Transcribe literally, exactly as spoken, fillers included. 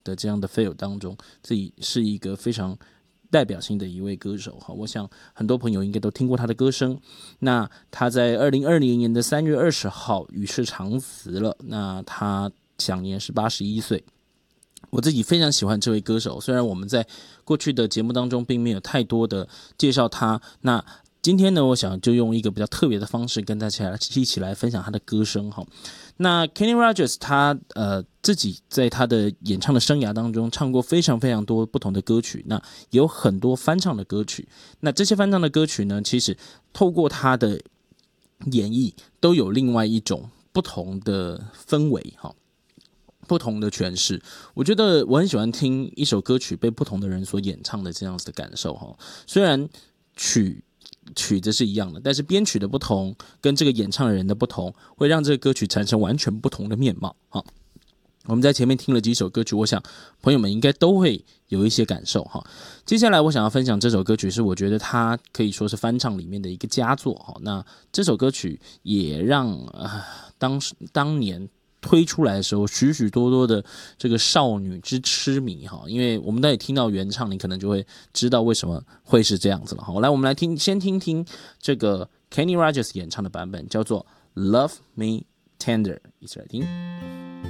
的这样的 feel 当中，自己是一个非常代表性的一位歌手。我想很多朋友应该都听过他的歌声。那他在二零二零年的三月二十号与世长辞了，那他享年是八十一岁。我自己非常喜欢这位歌手，虽然我们在过去的节目当中并没有太多的介绍他，那今天呢，我想就用一个比较特别的方式跟大家一起来分享他的歌声哈。那 Kenny Rogers 他呃自己在他的演唱的生涯当中唱过非常非常多不同的歌曲，那也有很多翻唱的歌曲。那这些翻唱的歌曲呢，其实透过他的演绎，都有另外一种不同的氛围哈。不同的诠释，我觉得我很喜欢听一首歌曲被不同的人所演唱的这样子的感受哈。虽然曲曲子是一样的，但是编曲的不同跟这个演唱人的不同，会让这个歌曲产生完全不同的面貌哈。我们在前面听了几首歌曲，我想朋友们应该都会有一些感受哈。接下来我想要分享这首歌曲，是我觉得它可以说是翻唱里面的一个佳作哈。那这首歌曲也让、呃、当当年推出来的时候，许许多多的这个少女之痴迷哈，因为我们待会听到原唱，你可能就会知道为什么会是这样子了哈。来，我们来听，先听听这个 Kenny Rogers 演唱的版本，叫做《Love Me Tender》，一起来听。